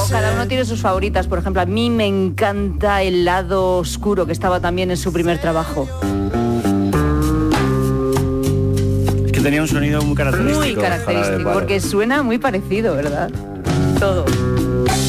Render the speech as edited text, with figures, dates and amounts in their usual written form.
cada uno tiene sus favoritas. Por ejemplo, a mí me encanta El lado oscuro, que estaba también en su primer trabajo. Es que tenía un sonido muy característico. Muy característico, porque suena muy parecido, ¿verdad? Todo.